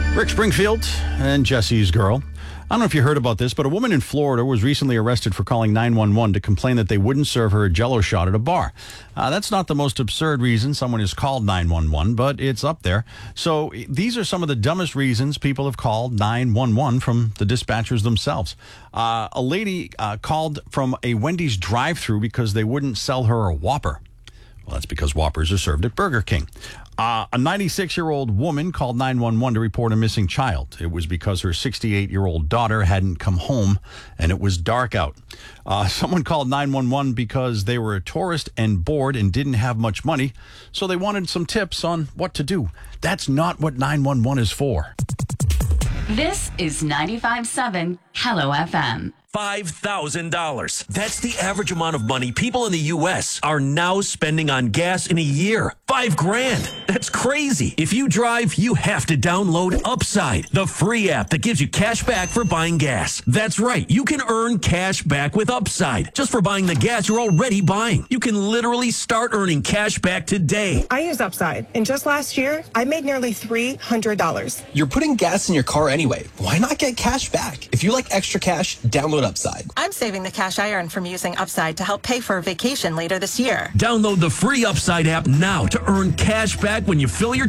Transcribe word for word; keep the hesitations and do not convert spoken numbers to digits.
Rick Springfield and Jesse's Girl. I don't know if you heard about this, but a woman in Florida was recently arrested for calling nine one one to complain that they wouldn't serve her a Jell-O shot at a bar. Uh, that's not the most absurd reason someone has called nine one one, but it's up there. So these are some of the dumbest reasons people have called nine one one from the dispatchers themselves. Uh, a lady uh, called from a Wendy's drive-thru because they wouldn't sell her a Whopper. Well, that's because Whoppers are served at Burger King. Uh, a ninety-six-year-old woman called nine one one to report a missing child. It was because her sixty-eight-year-old daughter hadn't come home, and it was dark out. Uh, someone called nine one one because they were a tourist and bored and didn't have much money, so they wanted some tips on what to do. That's not what nine one one is for. This is ninety-five point seven Hello F M. five thousand dollars. That's the average amount of money people in the U S are now spending on gas in a year. Five grand. That's crazy. If you drive, you have to download Upside, the free app that gives you cash back for buying gas. That's right. You can earn cash back with Upside just for buying the gas you're already buying. You can literally start earning cash back today. I use Upside, and just last year, I made nearly three hundred dollars. You're putting gas in your car anyway. Why not get cash back? If you like extra cash, download Upside. I'm saving the cash I earn from using Upside to help pay for a vacation later this year. Download the free Upside app now to earn cash back when you fill your